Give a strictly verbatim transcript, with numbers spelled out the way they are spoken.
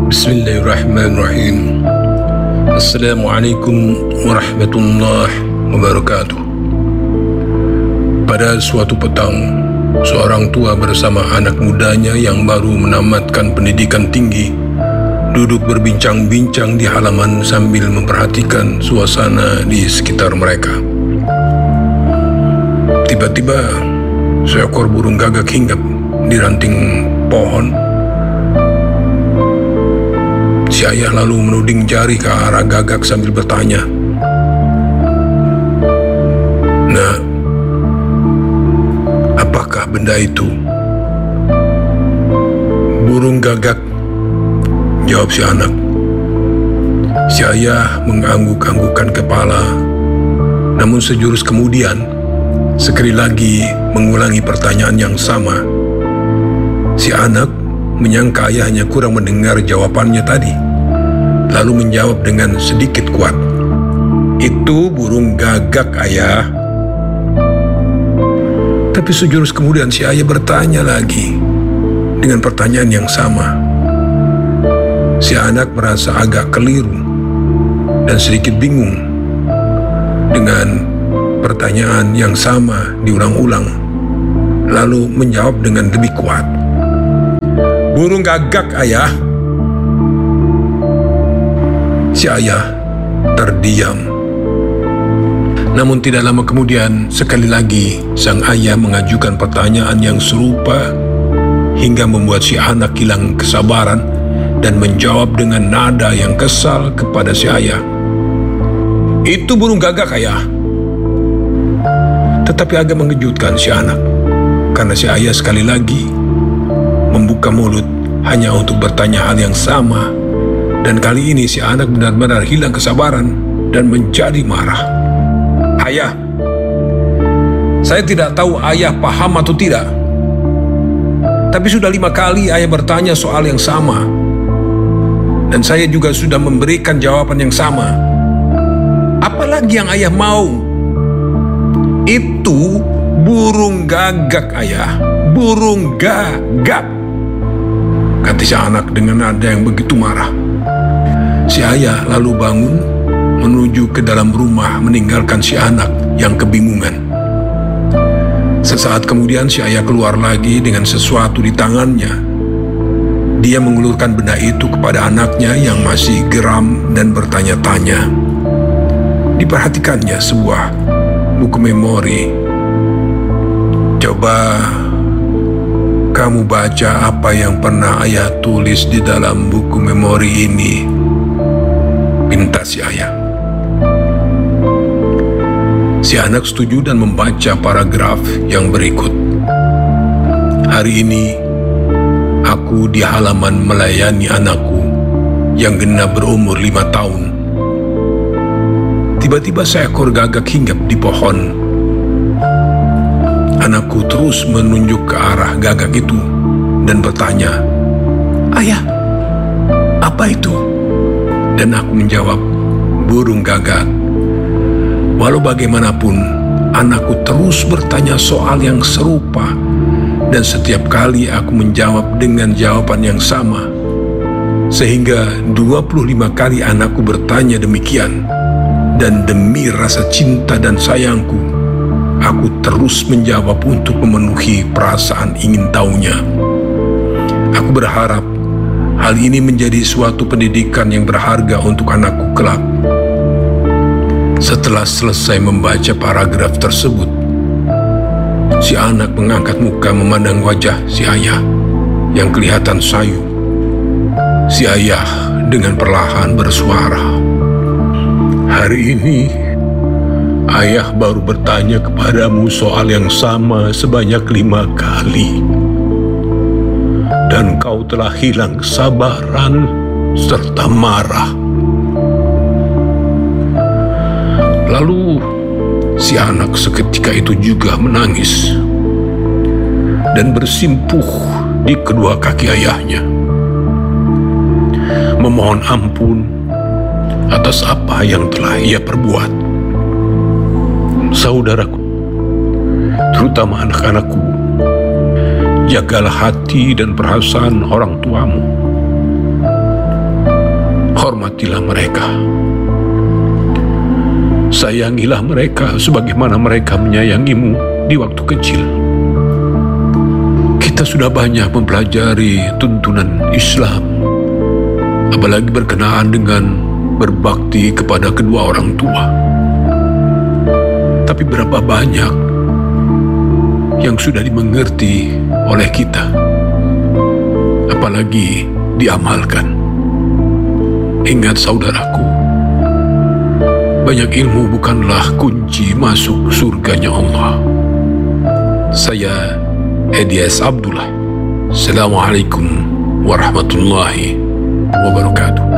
Bismillahirrahmanirrahim. Assalamualaikum warahmatullahi wabarakatuh. Pada suatu petang, seorang tua bersama anak mudanya yang baru menamatkan pendidikan tinggi duduk berbincang-bincang di halaman sambil memperhatikan suasana di sekitar mereka. Tiba-tiba seekor burung gagak hinggap di ranting pohon. Si ayah lalu menuding jari ke arah gagak sambil bertanya, "Nak, apakah benda itu?" "Burung gagak," jawab si anak. Si ayah mengangguk-anggukkan kepala, namun sejurus kemudian sekali lagi mengulangi pertanyaan yang sama. Si anak menyangka ayahnya kurang mendengar jawabannya tadi, lalu menjawab dengan sedikit kuat, "Itu burung gagak, ayah." Tapi sejurus kemudian si ayah bertanya lagi dengan pertanyaan yang sama. Si anak merasa agak keliru dan sedikit bingung dengan pertanyaan yang sama diulang-ulang, lalu menjawab dengan lebih kuat, "Burung gagak, ayah." Si ayah terdiam. Namun tidak lama kemudian, sekali lagi sang ayah mengajukan pertanyaan yang serupa hingga membuat si anak hilang kesabaran dan menjawab dengan nada yang kesal kepada si ayah, "Itu burung gagak, ayah." Tetapi agak mengejutkan si anak, karena si ayah sekali lagi membuka mulut hanya untuk bertanya hal yang sama. Dan kali ini si anak benar-benar hilang kesabaran dan menjadi marah. "Ayah, saya tidak tahu ayah paham atau tidak, tapi sudah lima kali ayah bertanya soal yang sama, dan saya juga sudah memberikan jawaban yang sama. Apalagi yang ayah mau?" "Itu burung gagak, ayah. Burung gagak," kata si anak dengan nada yang begitu marah. Si ayah lalu bangun menuju ke dalam rumah meninggalkan si anak yang kebingungan. Sesaat kemudian si ayah keluar lagi dengan sesuatu di tangannya. Dia mengulurkan benda itu kepada anaknya yang masih geram dan bertanya-tanya. Diperhatikannya sebuah buku memori. "Coba kamu baca apa yang pernah ayah tulis di dalam buku memori ini," pinta si ayah. Si anak setuju dan membaca paragraf yang berikut. "Hari ini aku di halaman melayani anakku yang genap berumur lima tahun. Tiba-tiba seekor gagak hinggap di pohon. Anakku terus menunjuk ke arah gagak itu dan bertanya, 'Ayah, apa itu?' Dan aku menjawab, 'Burung gagak.' Walau bagaimanapun, anakku terus bertanya soal yang serupa, dan setiap kali aku menjawab dengan jawaban yang sama. Sehingga dua puluh lima kali anakku bertanya demikian, dan demi rasa cinta dan sayangku, aku terus menjawab untuk memenuhi perasaan ingin tahunya. Aku berharap hal ini menjadi suatu pendidikan yang berharga untuk anakku kelak." Setelah selesai membaca paragraf tersebut, si anak mengangkat muka memandang wajah si ayah yang kelihatan sayu. Si ayah dengan perlahan bersuara, "Hari ini ayah baru bertanya kepadamu soal yang sama sebanyak lima kali, dan kau telah hilang kesabaran serta marah." Lalu si anak seketika itu juga menangis dan bersimpuh di kedua kaki ayahnya, memohon ampun atas apa yang telah ia perbuat. Saudaraku, terutama anak-anakku, jagalah hati dan perasaan orang tuamu. rahmatilah mereka. Sayangilah mereka sebagaimana mereka menyayangimu di waktu kecil. Kita sudah banyak mempelajari tuntunan Islam, apalagi berkenaan dengan berbakti kepada kedua orang tua. Tapi berapa banyak yang sudah dimengerti oleh kita, apalagi diamalkan. Ingat saudaraku, banyak ilmu bukanlah kunci masuk surganya Allah. Saya Edi S. Abdullah. Assalamualaikum warahmatullahi wabarakatuh.